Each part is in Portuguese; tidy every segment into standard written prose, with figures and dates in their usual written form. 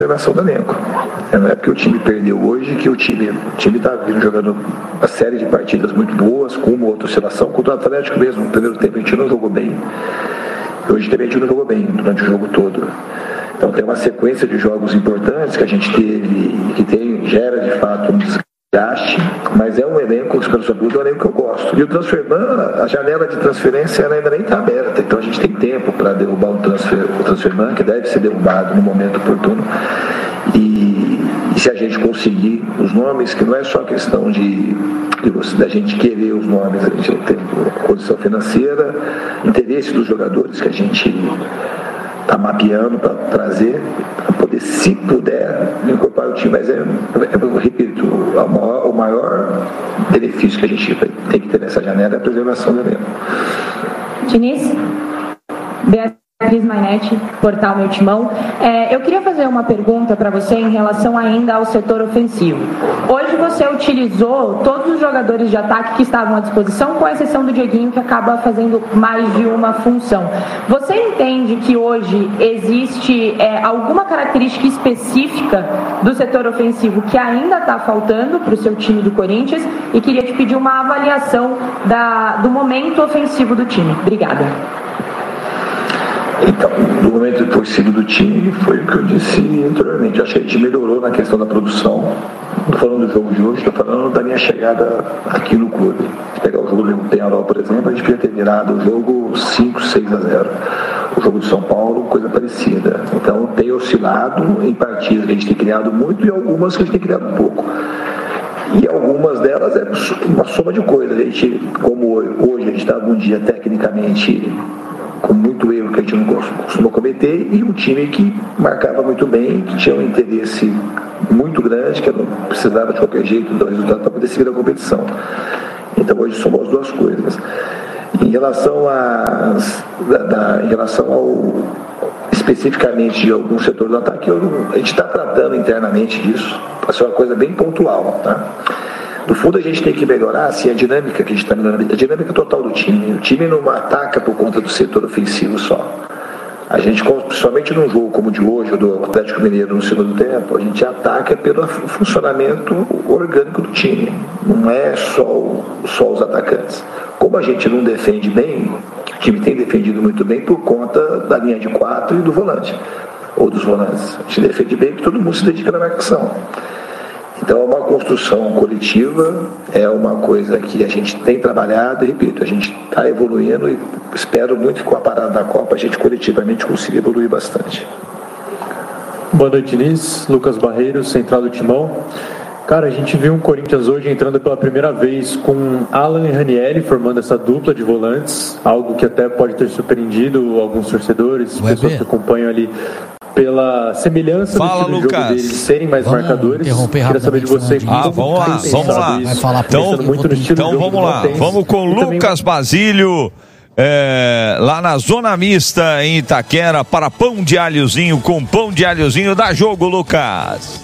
preservação do elenco. Não é porque o time perdeu hoje que o time está jogando uma série de partidas muito boas, com uma outra oscilação. Contra o Atlético mesmo, no primeiro tempo a gente não jogou bem. Hoje também a gente não jogou bem durante o jogo todo. Então tem uma sequência de jogos importantes que a gente teve, que gera de fato um desgaste, mas é um elenco, os Campos é um elenco que eu gosto. E o Transferman, a janela de transferência ela ainda nem está aberta, então a gente tem tempo para derrubar o Transferman, que deve ser derrubado no momento oportuno. E se a gente conseguir os nomes, que não é só questão da gente querer os nomes, a gente tem condição financeira, interesse dos jogadores que a gente está mapeando para trazer, para poder, se puder, incorporar o time. Mas eu repito, o maior benefício que a gente tem que ter nessa janela é a preservação do elenco. Diniz? Beatriz Mainetti, Portal Meu Timão. Eu queria fazer uma pergunta para você em relação ainda ao setor ofensivo. Hoje você utilizou todos os jogadores de ataque que estavam à disposição, com exceção do Dieguinho, que acaba fazendo mais de uma função. Você entende que hoje existe alguma característica específica do setor ofensivo que ainda está faltando para o seu time do Corinthians? E queria te pedir uma avaliação do momento ofensivo do time. Obrigada. Então, no momento possível do time, foi o que eu disse anteriormente. Eu acho que a gente melhorou na questão da produção. Não estou falando do jogo de hoje, estou falando da minha chegada aqui no clube. Se pegar o jogo do Penharol, por exemplo, a gente podia ter virado o jogo 5-6-0. O jogo de São Paulo, coisa parecida. Então, tem oscilado em partidas que a gente tem criado muito e algumas que a gente tem criado pouco. E algumas delas é uma soma de coisas. A gente, como hoje a gente estava um dia tecnicamente com muito erro que a gente não costuma cometer, e um time que marcava muito bem, que tinha um interesse muito grande, que não precisava de qualquer jeito do resultado para poder seguir a competição. Então hoje somos as duas coisas. Em relação especificamente de algum setor do ataque, a gente está tratando internamente disso, para ser uma coisa bem pontual, tá? No fundo, a gente tem que melhorar assim, a dinâmica que a gente está melhorando, a dinâmica total do time. O time não ataca por conta do setor ofensivo só. A gente, principalmente num jogo como o de hoje, ou do Atlético Mineiro no segundo tempo, a gente ataca pelo funcionamento orgânico do time. Não é só os atacantes. Como a gente não defende bem, o time tem defendido muito bem por conta da linha de 4 e do volante, ou dos volantes. A gente defende bem porque todo mundo se dedica na marcação. Então é uma construção coletiva, é uma coisa que a gente tem trabalhado, e repito, a gente está evoluindo e espero muito que com a parada da Copa a gente coletivamente consiga evoluir bastante. Boa noite, Diniz. Lucas Barreiros, Central do Timão. Cara, a gente viu um Corinthians hoje entrando pela primeira vez com Alan e Ranieri formando essa dupla de volantes, algo que até pode ter surpreendido alguns torcedores, pessoas que acompanham ali pela semelhança do estilo de jogo deles serem mais marcadores. Queria saber de você vamos lá. Então vamos lá. Vamos com Lucas Basílio, lá na Zona Mista em Itaquera, para pão de alhozinho. Com pão de alhozinho dá jogo, Lucas.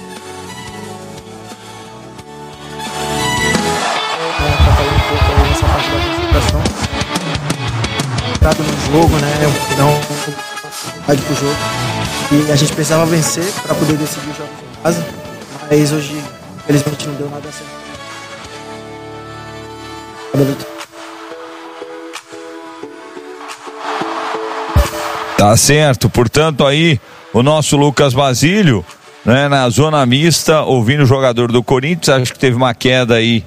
No jogo, né? Não vai pro jogo. E a gente precisava vencer para poder decidir os jogos em casa, mas hoje, infelizmente, não deu nada certo. Tá certo, portanto aí o nosso Lucas Basílio, né, na Zona Mista, ouvindo o jogador do Corinthians. Acho que teve uma queda aí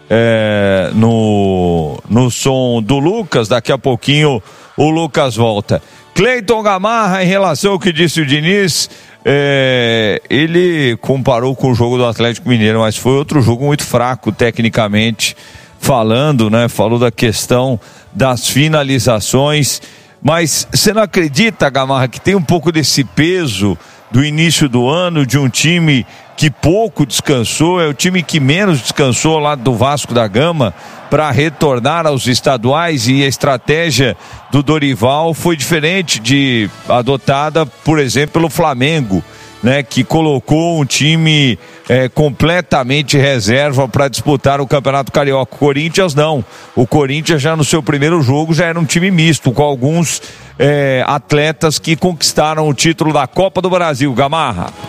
no som do Lucas. Daqui a pouquinho o Lucas volta. Cleiton Gamarra, em relação ao que disse o Diniz, ele comparou com o jogo do Atlético Mineiro, mas foi outro jogo muito fraco tecnicamente falando, né? Falou da questão das finalizações, mas você não acredita, Gamarra, que tem um pouco desse peso do início do ano, de um time que pouco descansou, é o time que menos descansou lá do Vasco da Gama para retornar aos estaduais, e a estratégia do Dorival foi diferente adotada, por exemplo, pelo Flamengo, né, que colocou um time completamente reserva para disputar o Campeonato Carioca. O Corinthians não. O Corinthians já no seu primeiro jogo já era um time misto, com alguns atletas que conquistaram o título da Copa do Brasil. Gamarra.